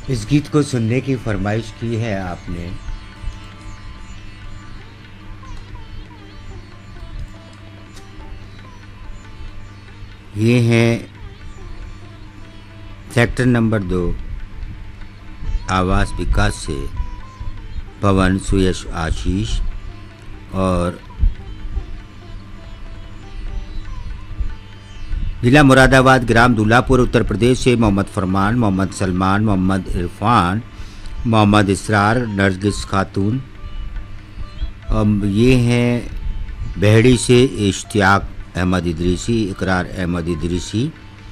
इस गीत को सुनने की फरमाइश की है आपने। ये हैं सेक्टर नंबर 2 आवास विकास से पवन, सुयश, आशीष और जिला मुरादाबाद, ग्राम दूल्हापुर, उत्तर प्रदेश से मोहम्मद फरमान, मोहम्मद सलमान, मोहम्मद इरफान, मोहम्मद इसरार, नरगिस खातून। ये हैं बहड़ी से इश्तियाक अहमद इदरीसी, इकरार अहमद इदरीसी।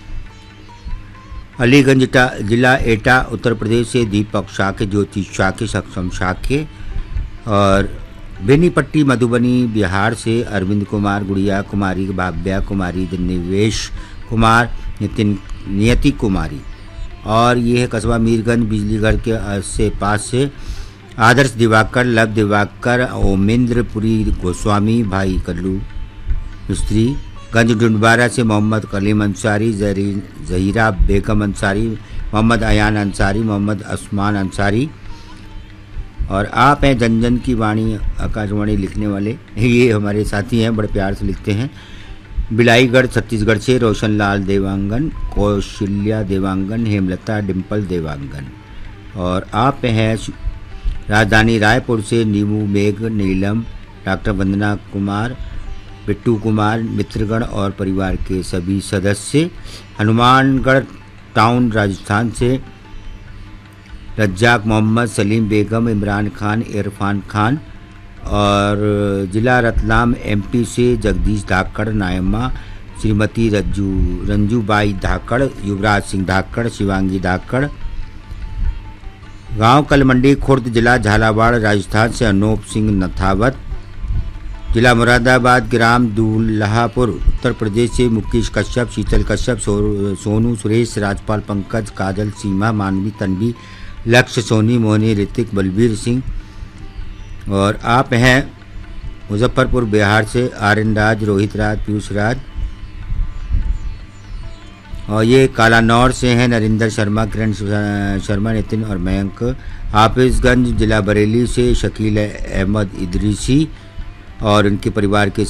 अलीगंज जिला एटा, उत्तर प्रदेश से दीपक शाके, ज्योति शाके, सक्षम शाके। और बेनीपट्टी मधुबनी बिहार से अरविंद कुमार, गुड़िया कुमारी, भाव्या कुमारी, निवेश कुमार, नियति कुमारी। और ये है कस्बा मीरगंज बिजलीगढ़ के से पास से आदर्श दिवाकर, लव दिवाकर, ओमेंद्रपुरी गोस्वामी, भाई कल्लू मिस्त्री। गंज डुंडबारा से मोहम्मद कलीम अंसारी, जहीरा बेगम अंसारी, मोहम्मद अयान अंसारी, मोहम्मद उस्मान अंसारी। और आप हैं जनजन की वाणी आकाशवाणी लिखने वाले, ये हमारे साथी हैं, बड़े प्यार से लिखते हैं। बिलाईगढ़ छत्तीसगढ़ से रोशनलाल देवांगन, कौशल्या देवांगन, हेमलता डिम्पल देवांगन। और आप हैं राजधानी रायपुर से नीमू मेघ, नीलम, डॉक्टर वंदना कुमार, बिट्टू कुमार, मित्रगण और परिवार के सभी सदस्य। हनुमानगढ़ टाउन राजस्थान से रज्जाक मोहम्मद, सलीम बेगम, इमरान खान, इरफान खान। और जिला रतलाम एमपी से जगदीश धाकड़, नायमा, श्रीमती रंजूबाई धाकड़, युवराज सिंह धाकड़, शिवांगी धाकड़। गांव कलमंडी खुर्द, जिला झालावाड़ राजस्थान से अनूप सिंह नथावत। जिला मुरादाबाद, ग्राम दूल्हापुर, उत्तर प्रदेश से मुकेश कश्यप, शीतल कश्यप, सोनू, सुरेश, राजपाल, पंकज, काजल, सीमा, मानवी, तन्वी, लक्ष्य, सोनी, मोहनी, ऋतिक, बलबीर सिंह। और आप हैं मुजफ्फरपुर बिहार से आर्यन राज, रोहित राज, पीयूष राज। और ये कालानौर से हैं नरेंद्र शर्मा, किरण शर्मा, नितिन और मयंक। हाफिजगंज जिला बरेली से शकील अहमद इदरीसी और इनके परिवार के